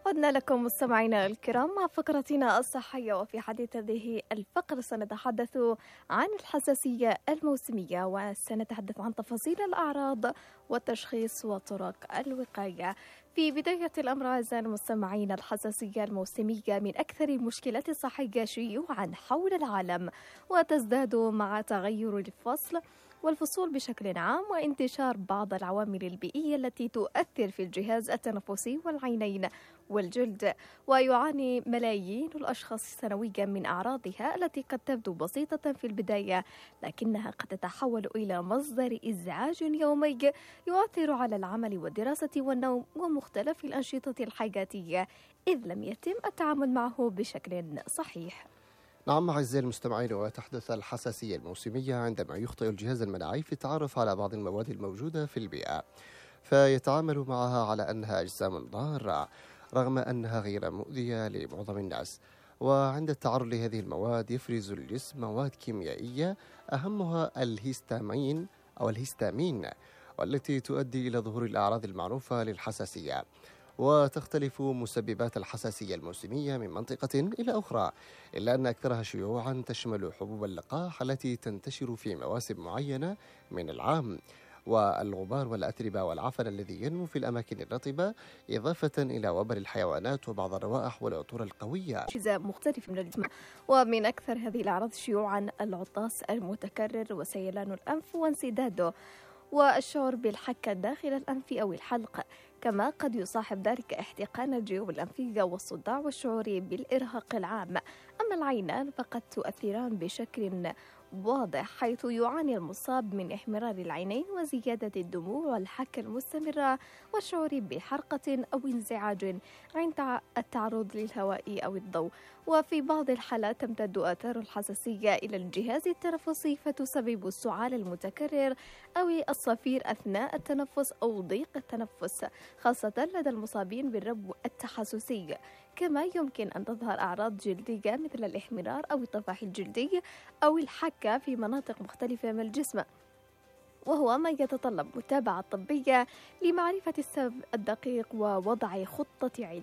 عدنا لكم مستمعينا الكرام مع فقرتنا الصحية، وفي حديث هذه الفقرة سنتحدث عن الحساسية الموسمية، وسنتحدث عن تفاصيل الأعراض والتشخيص وطرق الوقاية. في بداية الأمر أعزائي المستمعين، الحساسية الموسمية من أكثر المشكلات الصحية شيوعا حول العالم، وتزداد مع تغير الفصل والفصول بشكل عام وانتشار بعض العوامل البيئية التي تؤثر في الجهاز التنفسي والعينين والجلد. ويعاني ملايين الأشخاص سنويا من أعراضها التي قد تبدو بسيطة في البداية، لكنها قد تتحول إلى مصدر إزعاج يومي يؤثر على العمل والدراسة والنوم ومختلف الأنشطة الحياتية إذ لم يتم التعامل معه بشكل صحيح. نعم أعزائي المستمعين، وتحدث الحساسية الموسمية عندما يخطئ الجهاز المناعي في التعرف على بعض المواد الموجودة في البيئة، فيتعامل معها على أنها أجسام ضارة رغم أنها غير مؤذية لمعظم الناس. وعند التعرض لهذه المواد يفرز الجسم مواد كيميائية أهمها الهستامين والتي تؤدي إلى ظهور الأعراض المعروفة للحساسية. وتختلف مسببات الحساسية الموسمية من منطقة إلى أخرى، إلا أن أكثرها شيوعا تشمل حبوب اللقاح التي تنتشر في مواسم معينة من العام، والغبار والأتربة والعفن الذي ينمو في الأماكن الرطبة، إضافة إلى وبر الحيوانات وبعض الروائح والعطور القوية. أجزاء مختلفة من الجسم. ومن أكثر هذه الأعراض شيوعا العطاس المتكرر وسيلان الأنف وانسداده والشعور بالحكة داخل الأنف أو الحلق، كما قد يصاحب ذلك احتقان الجيوب الأنفية والصداع والشعور بالإرهاق العام. أما العينان فقد تؤثران بشكل واضح، حيث يعاني المصاب من إحمرار العينين وزيادة الدموع والحكة المستمرة والشعور بحرقة أو انزعاج عند التعرض للهواء أو الضوء. وفي بعض الحالات تمتد آثار الحساسية إلى الجهاز التنفسي فتسبب السعال المتكرر أو الصفير أثناء التنفس أو ضيق التنفس، خاصة لدى المصابين بالربو التحسسي. كما يمكن أن تظهر أعراض جلدية مثل الإحمرار أو الطفح الجلدي أو الحكة في مناطق مختلفة من الجسم، وهو ما يتطلب متابعة طبية لمعرفة السبب الدقيق ووضع خطة علاج.